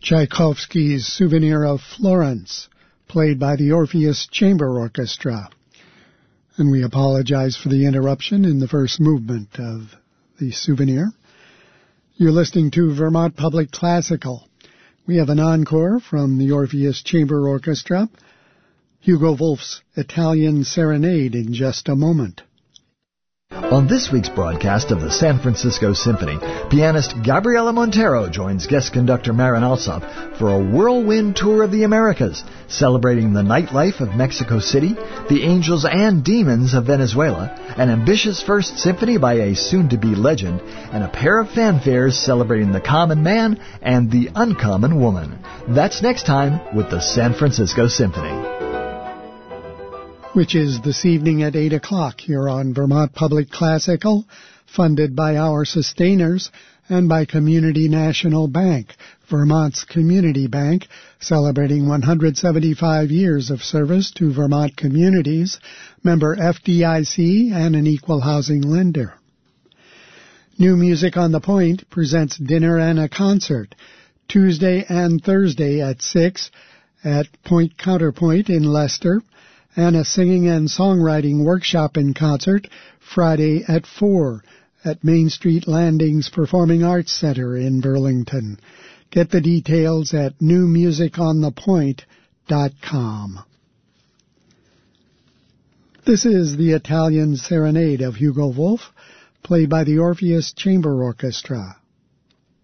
Tchaikovsky's Souvenir of Florence, played by the Orpheus Chamber Orchestra. And we apologize for the interruption in the first movement of the Souvenir. You're listening to Vermont Public Classical. We have an encore from the Orpheus Chamber Orchestra, Hugo Wolf's Italian Serenade in just a moment. On this week's broadcast of the San Francisco Symphony, pianist Gabriela Montero joins guest conductor Marin Alsop for a whirlwind tour of the Americas, celebrating the nightlife of Mexico City, the angels and demons of Venezuela, an ambitious first symphony by a soon-to-be legend, and a pair of fanfares celebrating the common man and the uncommon woman. That's next time with the San Francisco Symphony. Which is this evening at 8 o'clock here on Vermont Public Classical, funded by our sustainers and by Community National Bank, Vermont's community bank, celebrating 175 years of service to Vermont communities, member FDIC, and an equal housing lender. New Music on the Point presents dinner and a concert, Tuesday and Thursday at 6 at Point Counterpoint in Leicester, and a singing and songwriting workshop and concert Friday at 4 at Main Street Landing's Performing Arts Center in Burlington. Get the details at newmusiconthepoint.com. This is the Italian Serenade of Hugo Wolf, played by the Orpheus Chamber Orchestra.